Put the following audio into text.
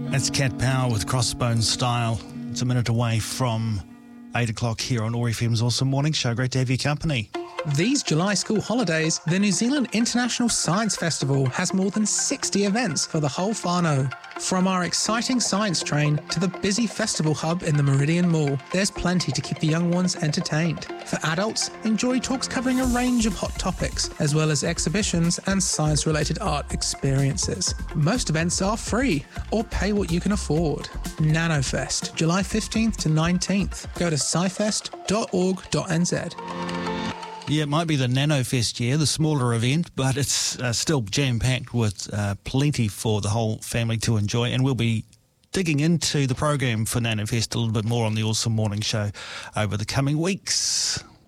That's Cat Power with Crossbone Style. It's a minute away from 8 o'clock here on OAR FM's Awesome Morning Show. Great to have your company. These July school holidays, the New Zealand International Science Festival has more than 60 events for the whole whānau. From our exciting science train to the busy festival hub in the Meridian Mall, there's plenty to keep the young ones entertained. For adults, enjoy talks covering a range of hot topics, as well as exhibitions and science-related art experiences. Most events are free, or pay what you can afford. NanoFest, July 15th to 19th. Go to scifest.org.nz. Yeah, it might be the NanoFest year, the smaller event, but it's still jam-packed with plenty for the whole family to enjoy. And we'll be digging into the program for NanoFest a little bit more on the Awesome Morning Show over the coming weeks.